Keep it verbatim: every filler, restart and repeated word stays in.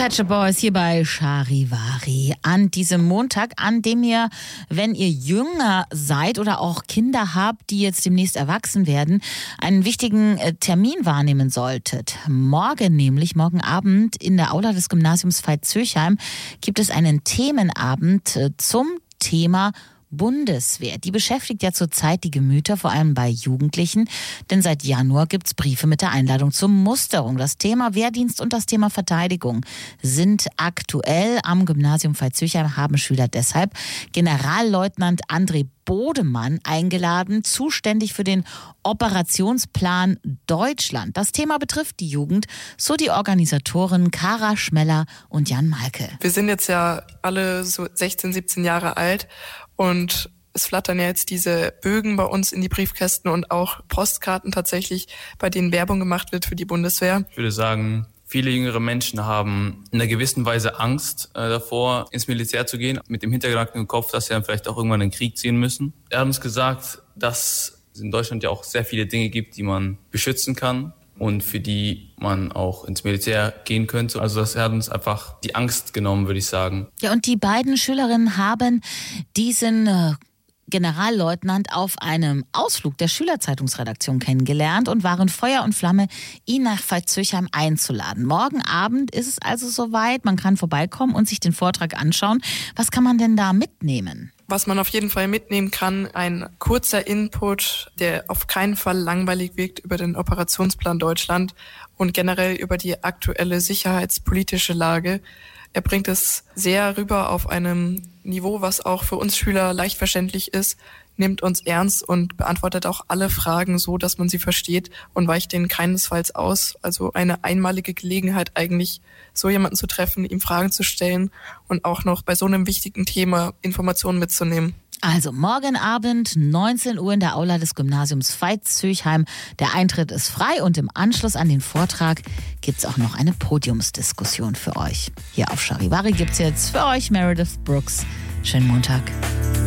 Pet Shop Boys hier bei Charivari an diesem Montag, an dem ihr, wenn ihr jünger seid oder auch Kinder habt, die jetzt demnächst erwachsen werden, einen wichtigen Termin wahrnehmen solltet. Morgen nämlich, morgen Abend in der Aula des Gymnasiums Veitshöchheim gibt es einen Themenabend zum Thema Bundeswehr. Die beschäftigt ja zurzeit die Gemüter, vor allem bei Jugendlichen, denn seit Januar gibt's Briefe mit der Einladung zur Musterung. Das Thema Wehrdienst und das Thema Verteidigung sind aktuell. Am Gymnasium Veitshöchheim haben Schüler deshalb Generalleutnant André Bodemann eingeladen, zuständig für den Operationsplan Deutschland. Das Thema betrifft die Jugend, so die Organisatoren Kara Schmeller und Jan Malke. Wir sind jetzt ja alle so sechzehn, siebzehn Jahre alt und es flattern ja jetzt diese Bögen bei uns in die Briefkästen und auch Postkarten tatsächlich, bei denen Werbung gemacht wird für die Bundeswehr. Ich würde sagen, viele jüngere Menschen haben in einer gewissen Weise Angst äh, davor, ins Militär zu gehen, mit dem Hintergedanken im Kopf, dass sie dann vielleicht auch irgendwann in den Krieg ziehen müssen. Er hat uns gesagt, dass es in Deutschland ja auch sehr viele Dinge gibt, die man beschützen kann und für die man auch ins Militär gehen könnte. Also das hat uns einfach die Angst genommen, würde ich sagen. Ja, und die beiden Schülerinnen haben diesen äh Generalleutnant auf einem Ausflug der Schülerzeitungsredaktion kennengelernt und waren Feuer und Flamme, ihn nach Veitshöchheim einzuladen. Morgen Abend ist es also soweit, man kann vorbeikommen und sich den Vortrag anschauen. Was kann man denn da mitnehmen? Was man auf jeden Fall mitnehmen kann, ein kurzer Input, der auf keinen Fall langweilig wirkt, über den Operationsplan Deutschland und generell über die aktuelle sicherheitspolitische Lage. Er bringt es sehr rüber auf einem Niveau, was auch für uns Schüler leicht verständlich ist, nimmt uns ernst und beantwortet auch alle Fragen so, dass man sie versteht und weicht denen keinesfalls aus. Also eine einmalige Gelegenheit eigentlich, so jemanden zu treffen, ihm Fragen zu stellen und auch noch bei so einem wichtigen Thema Informationen mitzunehmen. Also morgen Abend, neunzehn Uhr in der Aula des Gymnasiums Veitshöchheim. Der Eintritt ist frei und im Anschluss an den Vortrag gibt's auch noch eine Podiumsdiskussion für euch. Hier auf Charivari gibt's jetzt für euch Meredith Brooks. Schönen Montag.